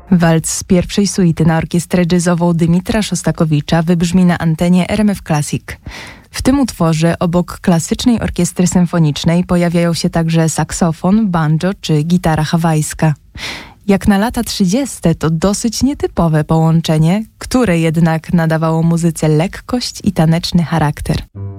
Walc z pierwszej suity na orkiestrę jazzową Dymitra Szostakowicza wybrzmi na antenie RMF Classic. W tym utworze obok klasycznej orkiestry symfonicznej pojawiają się także saksofon, banjo czy gitara hawajska. Jak na lata 30. to dosyć nietypowe połączenie, które jednak nadawało muzyce lekkość i taneczny charakter.